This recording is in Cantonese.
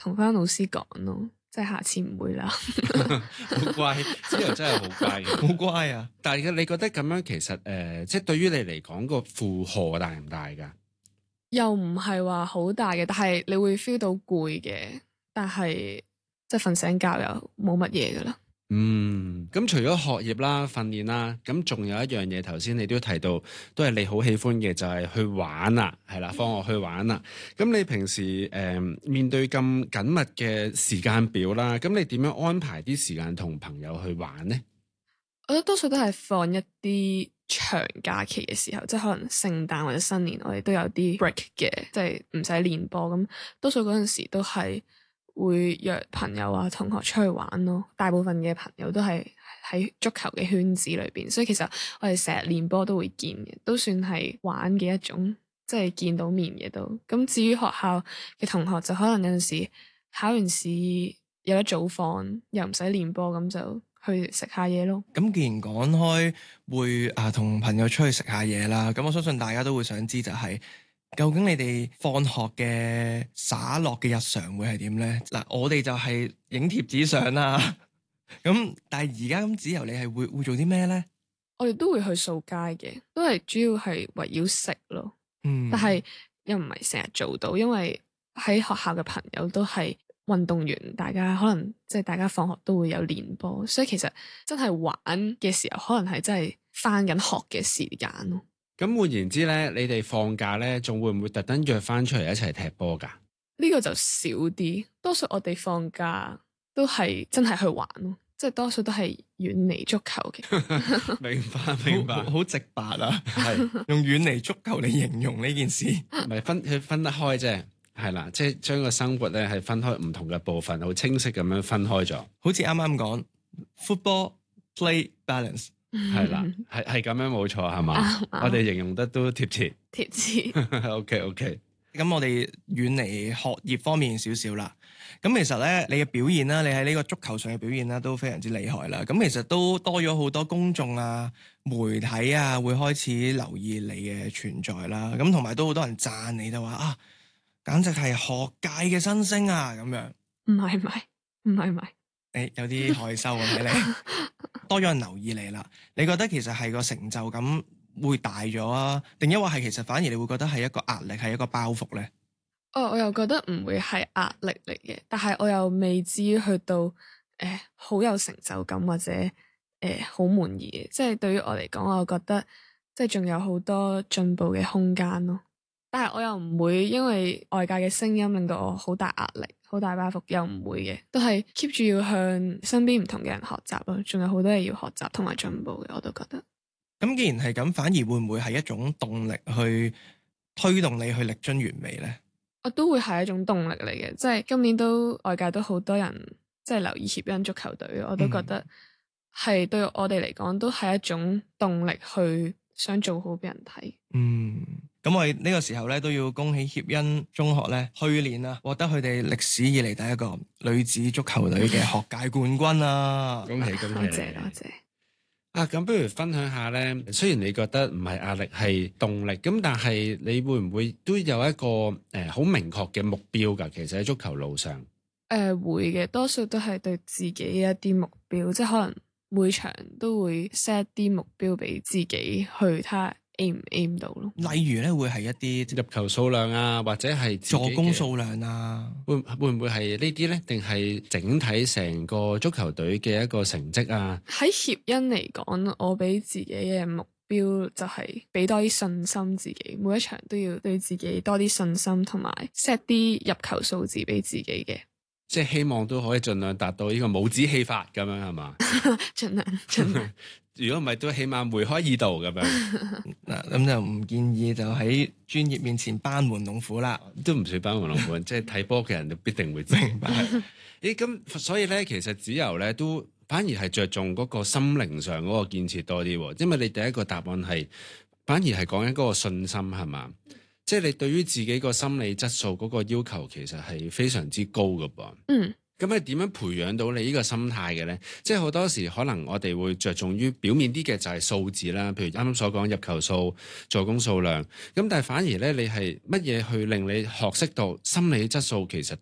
同翻老師講咯，即係下次唔會啦。 好乖，之後真係好乖嘅， 好乖啊！ 但係你覺得咁樣其實即係對於你嚟講個負荷大唔大㗎？ 又唔係話好大嘅，但係你會 feel 到攰嘅，但係即係瞓醒覺又冇乜嘢㗎啦。 咁除咗學業啦、訓練啦，咁仲有一樣嘢，頭先你都提到，都係你好喜歡嘅，就係去玩啦，係啦，放學去玩啦。咁你平時面對咁緊密嘅時間表啦，咁你點樣安排啲時間同朋友去玩呢？ 我覺得多數都係放一啲長假期嘅時候，即係可能聖誕或者新年，我哋都有啲 break 嘅，即係唔使練波咁。多數嗰陣時都係會約朋友啊、同學出去玩咯。大部分嘅朋友都係喺足球嘅圈子裏邊，所以其實我哋成日練波都會見嘅，都算係玩嘅一種，即係見到面嘅都。咁至於學校嘅同學，就可能有陣時考完試有得早放，又唔使練波，咁就去食下嘢咯。 咁既然講開會同朋友出去食下嘢啦，咁我相信大家都會想知就係、究竟你哋放學嘅灑落嘅日常會係點呢？嗱，我哋就係影貼紙相啦。咁但係而家咁，子由你係會做啲咩呢？ 我哋都會去掃街嘅，都係主要係圍繞食咯。但係又唔係成日做到，因為喺學校嘅朋友都係運動員，大家可能即係大家放學都會有練波，所以其實真係玩嘅時候，可能係真係返緊學嘅時間咯。 咁換言之咧，你哋放假咧，仲會唔會特登約翻出嚟一齊踢波㗎？ 呢個就少啲，多數我哋放假都係真係去玩咯，即係多數都係遠離足球嘅。 明白， 好直白啊！ 係用遠離足球嚟形容呢件事， 咪分得開啫，係啦，即係將個生活咧係分開唔同嘅部分，好清晰咁樣分開咗。 好似啱啱講 football play balance。 係啦，係咁樣冇錯係嘛？我哋形容得都貼切。 貼切。 OK。 咁我哋遠離學業方面少少啦。咁其實咧，你嘅表現啦，你喺呢個足球上嘅表現啦，都非常之厲害啦。咁其實都多咗好多公眾啊、媒體啊，會開始留意你嘅存在啦。咁同埋都好多人讚你，就話啊，簡直係學界嘅新星啊咁樣。 唔係。 有啲害羞啊，睇你多咗人留意你啦。你覺得其實係個成就感會大咗啊，定抑或係其實反而你會覺得係一個壓力，係一個包袱呢？ 我又覺得唔會係壓力嚟嘅，但係我又未至於去到好有成就感或者好滿意嘅。即係對於我嚟講，我覺得即係仲有好多進步嘅空間咯。但係我又唔會因為外界嘅聲音令到我好大壓力、好大包袱，又唔會嘅，都係 keep 住要向身邊唔同嘅人學習咯。仲有好多嘢要學習同埋進步嘅，我都覺得。 咁既然係咁，反而會唔會係一種動力去推動你去力臻完美呢？ 我都會係一種動力嚟嘅，即係今年都外界都好多人即係留意協恩足球隊，我都覺得係對我哋嚟講都係一種動力去想做好俾人睇。 咁我哋呢個時候咧都要恭喜協恩中學咧去年啊獲得佢哋歷史以嚟第一個女子足球隊嘅學界冠軍啊！ 恭喜！ 多謝。 咁不如分享下咧，雖然你覺得唔係壓力係動力，咁但係你會唔會都有一個好明確嘅目標㗎？其實喺足球路上， 會嘅，多數都係對自己一啲目標，即係可能每場都會 set 啲目標俾自己去睇下 aim 唔 aim 到咯。 例如咧會係一啲入球數量啊，或者係助攻數量啊， 會唔會係呢啲咧？定係整體成個足球隊嘅一個成績啊？ 喺協恩嚟講，我俾自己嘅目標就係俾多啲信心自己，每一場都要對自己多啲信心，同埋 set 啲入球數字俾自己嘅。 即係希望都可以盡量達到呢個帽子戲法咁樣係嘛？ 盡量。 如果唔係，都起碼梅開二度咁樣。 嗱，咁就唔建議就喺專業面前班門弄斧啦， 都唔算班門弄斧，即係睇波嘅人就必定會明白。咦，咁所以咧，其實子由咧都反而係着重嗰個心靈上嗰個建設多啲，因為你第一個答案係反而係講緊嗰個信心係嘛？即係你對於自己個心理質素嗰個要求其實係非常之高噶噃。咁係點樣培養到你呢個心態嘅咧？即係好多時可能我哋會着重於表面啲嘅就係數字啦，譬如啱啱所講入球數、助攻數量。咁但係反而咧，你係乜嘢去令你學識到心理質素其實